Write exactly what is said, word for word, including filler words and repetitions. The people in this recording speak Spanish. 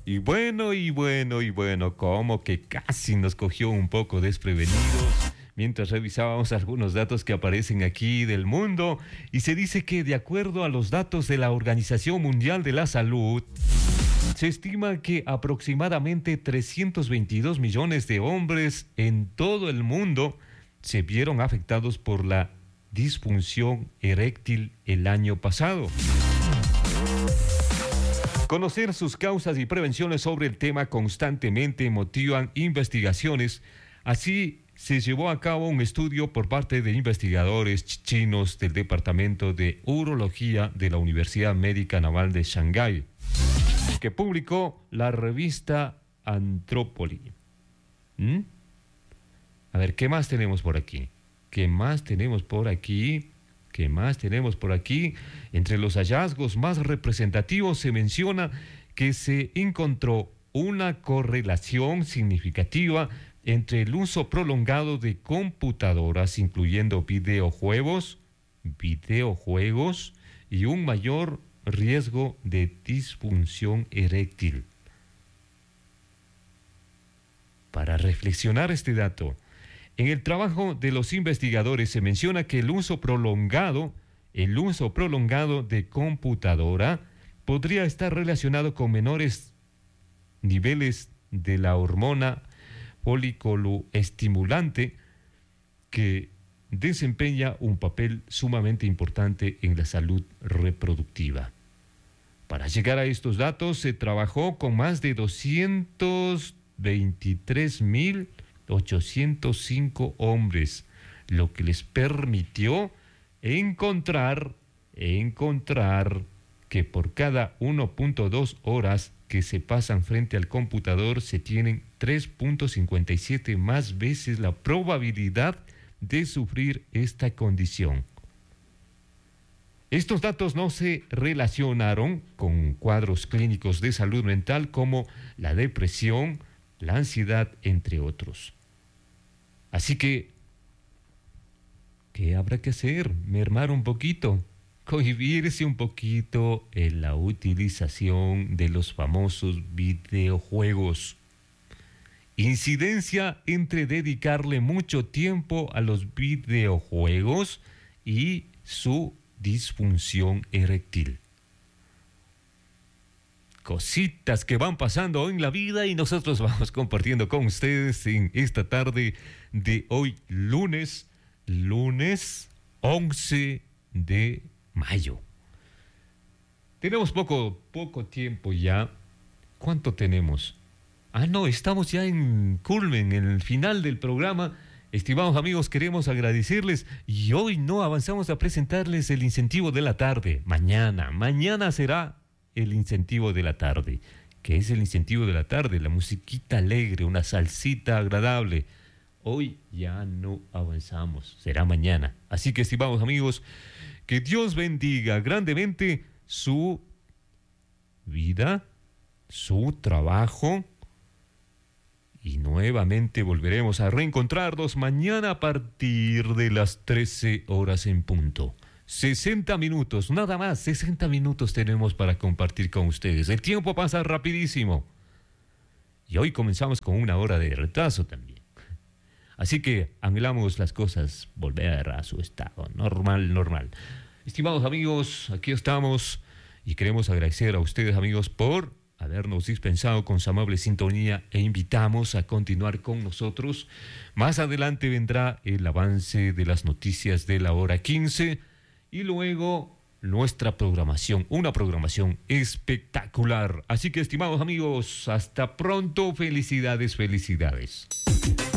Y bueno, y bueno, y bueno, como que casi nos cogió un poco desprevenidos mientras revisábamos algunos datos que aparecen aquí del mundo, y se dice que de acuerdo a los datos de la Organización Mundial de la Salud, se estima que aproximadamente trescientos veintidós millones de hombres en todo el mundo se vieron afectados por la disfunción eréctil el año pasado. Conocer sus causas y prevenciones sobre el tema constantemente motivan investigaciones. Así se llevó a cabo un estudio por parte de investigadores chinos del Departamento de Urología de la Universidad Médica Naval de Shanghái, que publicó la revista Anthropology. ¿Mm? A ver, ¿qué más tenemos por aquí? ¿Qué más tenemos por aquí? ¿Qué más tenemos por aquí? Entre los hallazgos más representativos se menciona que se encontró una correlación significativa entre el uso prolongado de computadoras, incluyendo videojuegos, videojuegos y un mayor riesgo de disfunción eréctil. Para reflexionar este dato, en el trabajo de los investigadores se menciona que el uso prolongado, el uso prolongado de computadora podría estar relacionado con menores niveles de la hormona foliculoestimulante, que desempeña un papel sumamente importante en la salud reproductiva. Para llegar a estos datos se trabajó con más de doscientos veintitrés mil ochocientos cinco hombres, lo que les permitió encontrar, encontrar que por cada uno punto dos horas que se pasan frente al computador se tienen tres punto cincuenta y siete más veces la probabilidad de sufrir esta condición. Estos datos no se relacionaron con cuadros clínicos de salud mental como la depresión, la ansiedad, entre otros. Así que, ¿qué habrá que hacer? Mermar un poquito, cohibirse un poquito en la utilización de los famosos videojuegos. Incidencia entre dedicarle mucho tiempo a los videojuegos y su disfunción eréctil. Cositas que van pasando en la vida y nosotros vamos compartiendo con ustedes en esta tarde de hoy, lunes, lunes once de mayo. Tenemos poco, poco tiempo ya. ¿Cuánto tenemos? Ah, no, estamos ya en culmen, en el final del programa. Estimados amigos, queremos agradecerles y hoy no avanzamos a presentarles el incentivo de la tarde. Mañana, mañana será el incentivo de la tarde. ¿Qué es el incentivo de la tarde? La musiquita alegre, una salsita agradable. Hoy ya no avanzamos, será mañana. Así que, estimados amigos, que Dios bendiga grandemente su vida, su trabajo, y nuevamente volveremos a reencontrarnos mañana a partir de las trece horas en punto. sesenta minutos, nada más, sesenta minutos tenemos para compartir con ustedes. El tiempo pasa rapidísimo. Y hoy comenzamos con una hora de retraso también. Así que anhelamos las cosas volver a su estado normal, normal. Estimados amigos, aquí estamos y queremos agradecer a ustedes, amigos, por habernos dispensado con su amable sintonía e invitamos a continuar con nosotros. Más adelante vendrá el avance de las noticias de la hora quince y luego nuestra programación, una programación espectacular. Así que, estimados amigos, hasta pronto, felicidades, felicidades.